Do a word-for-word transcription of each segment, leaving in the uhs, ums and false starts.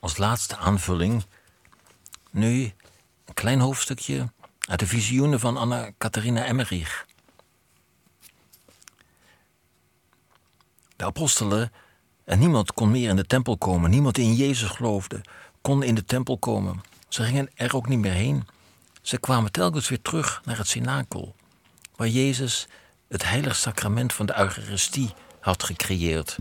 als laatste aanvulling nu een klein hoofdstukje uit de visioenen van Anna Catharina Emmerich. De apostelen en niemand kon meer in de tempel komen. Niemand die in Jezus geloofde kon in de tempel komen. Ze gingen er ook niet meer heen. Ze kwamen telkens weer terug naar het cenakel, waar Jezus het heilig sacrament van de Eucharistie had gecreëerd.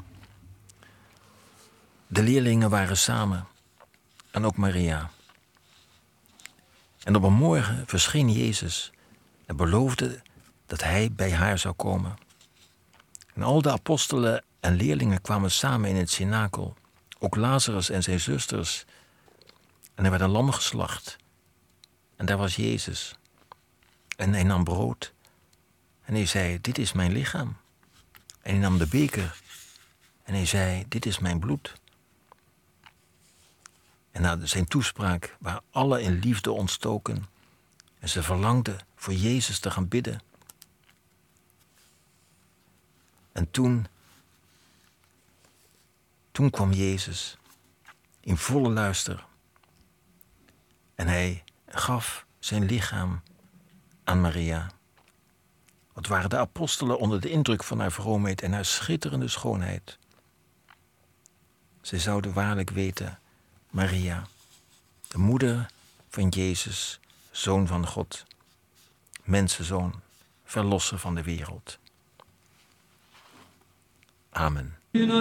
De leerlingen waren samen en ook Maria. En op een morgen verscheen Jezus en beloofde dat hij bij haar zou komen. En al de apostelen en leerlingen kwamen samen in het cenakel, ook Lazarus en zijn zusters. En er werd een lam geslacht. En daar was Jezus. En hij nam brood. En hij zei, dit is mijn lichaam. En hij nam de beker. En hij zei, dit is mijn bloed. En na zijn toespraak waren alle in liefde ontstoken. En ze verlangden voor Jezus te gaan bidden. En toen, toen kwam Jezus in volle luister. En hij gaf zijn lichaam aan Maria. Wat waren de apostelen onder de indruk van haar vroomheid en haar schitterende schoonheid. Zij zouden waarlijk weten, Maria, de moeder van Jezus, Zoon van God, mensenzoon, verlosser van de wereld. Amen.